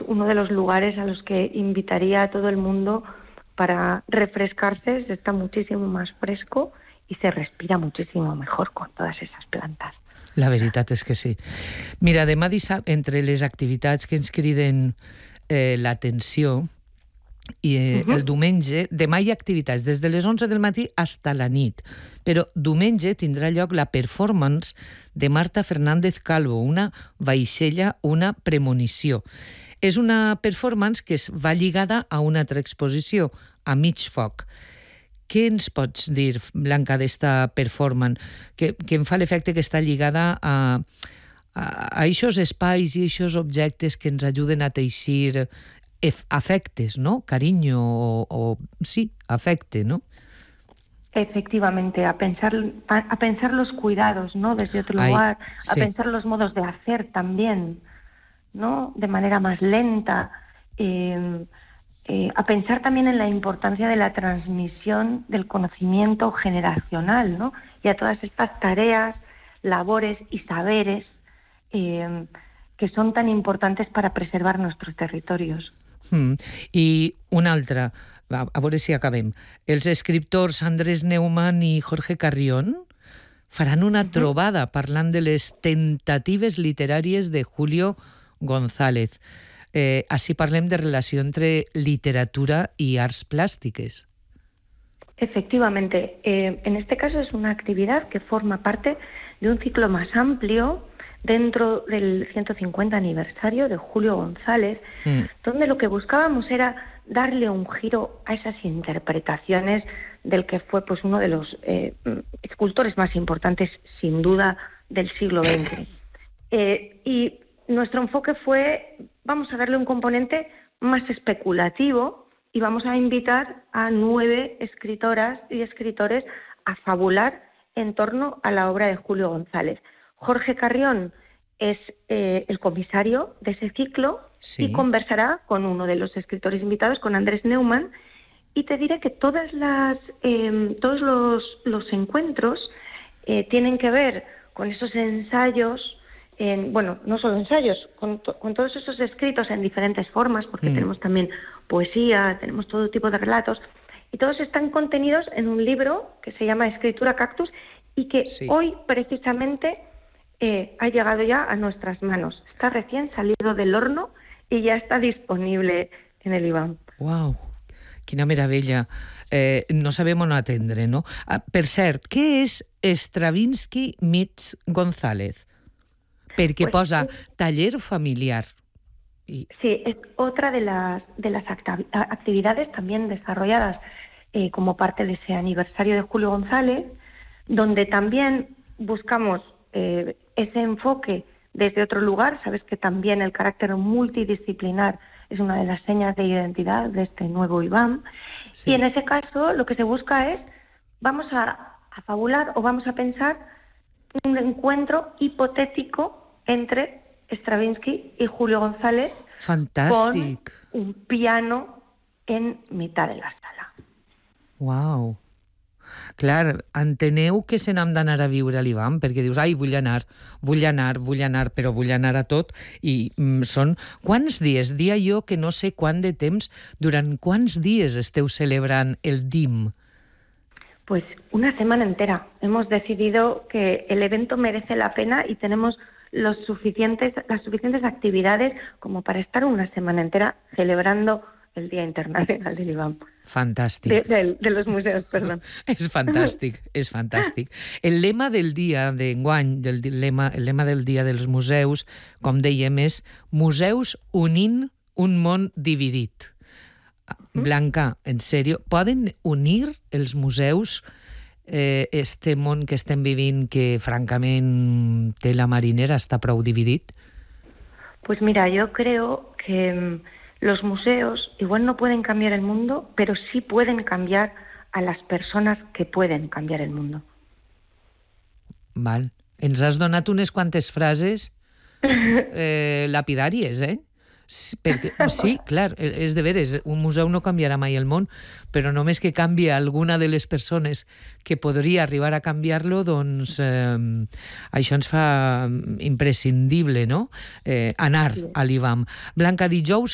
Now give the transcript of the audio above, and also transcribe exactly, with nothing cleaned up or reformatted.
uno de los lugares a los que invitaría a todo el mundo para refrescarse. Se está muchísimo más fresco y se respira muchísimo mejor con todas esas plantas. La veritat és que sí. Mira, demà dissabte, entre les activitats que ens criden eh, l'atenció, i eh, uh-huh. el diumenge, demà hi ha activitats des de les onze del matí fins a la nit, però diumenge tindrà lloc la performance de Marta Fernández Calvo, una vaixella, una premonició. És una performance que es va lligada a una altra exposició, a Mig Foc. Què ens pots dir, Blanca, d'esta performance, que, que em fa l'efecte que està lligada a, a, a aquests espais i aquests objectes que ens ajuden a teixir afectes, ¿no? Cariño o, o sí, afecte, ¿no? Efectivamente, a pensar a, a pensar los cuidados, ¿no? Desde otro Ay, lugar, sí. A pensar los modos de hacer también, ¿no? De manera más lenta, eh, eh, a pensar también en la importancia de la transmisión del conocimiento generacional, ¿no? Y a todas estas tareas, labores y saberes eh, que son tan importantes para preservar nuestros territorios. Mm. I una altra, a, a veure si acabem. Els escriptors Andrés Neumann i Jorge Carrión faran una uh-huh. trobada parlant de les tentatives literàries de Julio González. Eh, així parlem de relació entre literatura y arts plásticas. Efectivamente. Eh, en este caso es una actividad que forma parte de un ciclo más amplio dentro del ciento cincuenta aniversario de Julio González, mm. donde lo que buscábamos era darle un giro a esas interpretaciones del que fue pues uno de los eh, escultores más importantes, sin duda, del siglo veinte. Eh, y nuestro enfoque fue, vamos a darle un componente más especulativo y vamos a invitar a nueve escritoras y escritores a fabular en torno a la obra de Julio González. Jorge Carrión es eh, el comisario de ese ciclo sí. y conversará con uno de los escritores invitados, con Andrés Neumann, y te diré que todas las, eh, todos los, los encuentros eh, tienen que ver con esos ensayos, en, bueno, no solo ensayos, con, to- con todos esos escritos en diferentes formas, porque mm. tenemos también poesía, tenemos todo tipo de relatos, y todos están contenidos en un libro que se llama Escritura Cactus y que sí. hoy precisamente eh, ha llegado ya a nuestras manos. Está recién salido del horno y ya está disponible en el IBAM. Wow, quina meravella. Eh, no sabem on atendre, no? Ah, per cert, què és Stravinsky meets González? Perquè pues, posa taller familiar. Y... Sí, es otra de las, de las acti- actividades también desarrolladas eh, como parte de ese aniversario de Julio González, donde también buscamos eh, ese enfoque desde otro lugar. Sabes que también el carácter multidisciplinar es una de las señas de identidad de este nuevo IBAM. Sí. Y en ese caso lo que se busca es, vamos a, a fabular o vamos a pensar un encuentro hipotético entre Stravinsky y Julio González. Fantàstic. Con un piano en mitad de la sala. Uau. Clar, enteneu que se n'hem d'anar a viure a l'IBAM, perquè dius, ai, vull anar, vull anar, vull anar, però vull anar a tot, i mm, són... Quants dies? Dia jo que no sé quant de temps, durant quants dies esteu celebrant el D I M? Pues una semana entera. Hemos decidido que el evento merece la pena y tenemos los suficientes, las suficientes actividades como para estar una semana entera celebrando el Día Internacional del IBAM. Fantàstic. De, de, de los museos, perdón. És fantàstic, és fantàstic. El lema del dia d'enguany, del lema, el lema del dia dels museus, com dèiem, és Museus unint un món dividit. Blanca, en sèrio, poden unir els museus eh, este món que estem vivint, que francament té la marinera, està prou dividit? Pues mira, yo creo que los museos igual no pueden cambiar el mundo, pero sí pueden cambiar a las personas que pueden cambiar el mundo. Val. Ens has donat unes quantes frases eh, lapidàries, eh? Perquè, sí, clar, és de veres, un museu no canviarà mai el món, però només que canvia alguna de les persones que podria arribar a canviar-lo, doncs eh, això ens fa imprescindible, no? Eh, anar a l'IBAM. Blanca, dijous